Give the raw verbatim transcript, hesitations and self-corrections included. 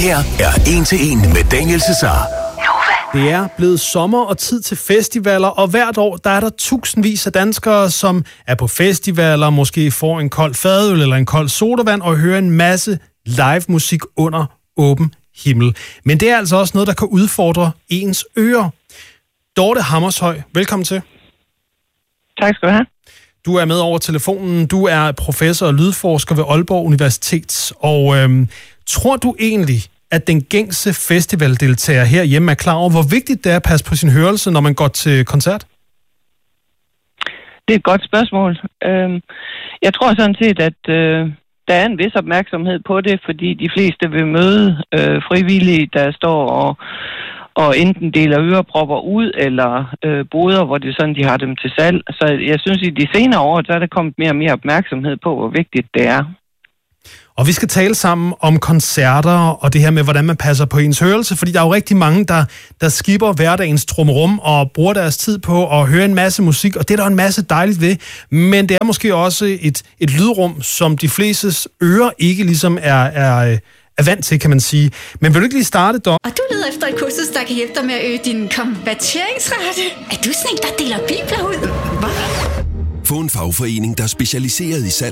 her er En til En med Daniel Cesar. Det er blevet sommer og tid til festivaler, og hvert år der er der tusindvis af danskere, som er på festivaler, måske får en kold fadøl eller en kold sodavand og hører en masse live musik under åben himmel. Men det er altså også noget, der kan udfordre ens ører. Dorte Hammershøj, velkommen til. Tak skal du have. Du er med over telefonen. Du er professor og lydforsker ved Aalborg Universitet. Og øhm, tror du egentlig, at den gængse festivaldeltager herhjemme er klar over, hvor vigtigt det er at passe på sin hørelse, når man går til koncert? Det er et godt spørgsmål. Jeg tror sådan set, at der er en vis opmærksomhed på det, fordi de fleste vil møde frivillige, der står og, og enten deler ørepropper ud, eller boder, hvor det er sådan, de har dem til salg. Så jeg synes, i de senere år, så er der kommet mere og mere opmærksomhed på, hvor vigtigt det er. Og vi skal tale sammen om koncerter og det her med, hvordan man passer på ens hørelse, fordi der er jo rigtig mange, der, der skipper hverdagens trummerum og bruger deres tid på at høre en masse musik, og det er der en masse dejligt ved, men det er måske også et, et lydrum, som de flestes ører ikke ligesom er, er, er vant til, kan man sige. Men vil du ikke lige starte, Dom? Og du leder efter et kursus, der kan hjælpe dig med at øge din konverteringsrate. Er du sådan en, der deler bibler ud? Hvad? Få en fagforening, der er specialiseret i salg